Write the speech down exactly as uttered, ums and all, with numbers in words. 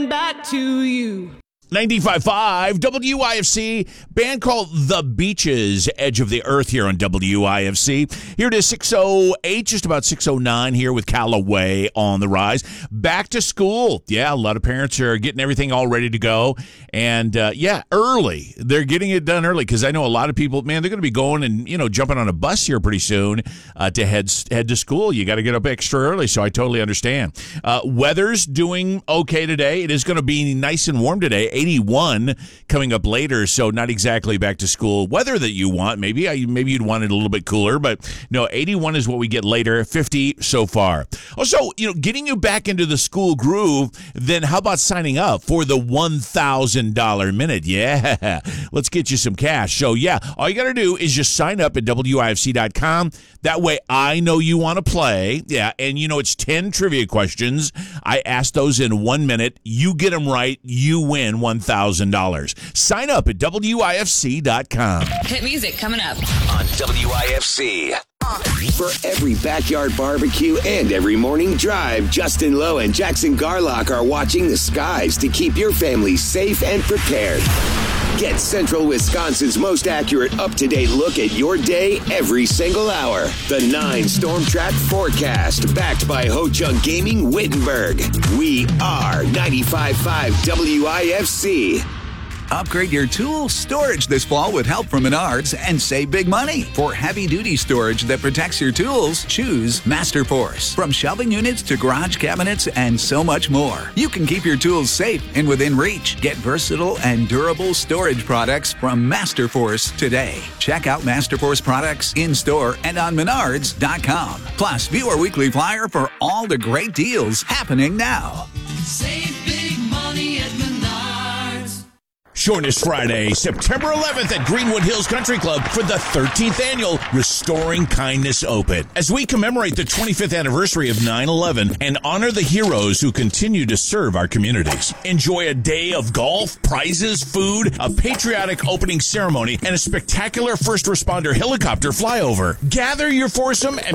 back to you. ninety-five point five W I F C, band called The Beaches, Edge of the Earth here on W I F C. Here it is, six oh eight, just about six oh nine here with Callaway on the rise. Back to school. Yeah, a lot of parents are getting everything all ready to go. And, uh, yeah, early. They're getting it done early because I know a lot of people, man, they're going to be going and, you know, jumping on a bus here pretty soon uh, to head, head to school. You got to get up extra early, so I totally understand. Uh, weather's doing okay today. It is going to be nice and warm today. eighty-one coming up later, so not exactly back to school weather that you want. Maybe maybe you'd want it a little bit cooler, but no, eighty-one is what we get later, fifty so far. Also, you know, getting you back into the school groove, then how about signing up for the one thousand dollars minute? Yeah, let's get you some cash. So yeah, all you got to do is just sign up at W I F C dot com. That way I know you want to play. Yeah, and you know, it's ten trivia questions. I ask those in one minute. You get them right, you win one thousand dollars. Sign up at W I F C dot com. Hit music coming up on W I F C. For every backyard barbecue and every morning drive, Justin Lowe and Jackson Garlock are watching the skies to keep your family safe and prepared. Get Central Wisconsin's most accurate, up-to-date look at your day every single hour. The nine Storm Track Forecast, backed by Ho Chunk Gaming Wittenberg. We are ninety-five point five W I F C. Upgrade your tool storage this fall with help from Menards and save big money. For heavy-duty storage that protects your tools, choose Masterforce. From shelving units to garage cabinets and so much more, you can keep your tools safe and within reach. Get versatile and durable storage products from Masterforce today. Check out Masterforce products in-store and on Menards dot com. Plus, view our weekly flyer for all the great deals happening now. Save big money at Menards. Shortest Friday, September eleventh at Greenwood Hills Country Club for the thirteenth annual Restoring Kindness Open. As we commemorate the twenty-fifth anniversary of nine eleven and honor the heroes who continue to serve our communities. Enjoy a day of golf, prizes, food, a patriotic opening ceremony, and a spectacular first responder helicopter flyover. Gather your foursome and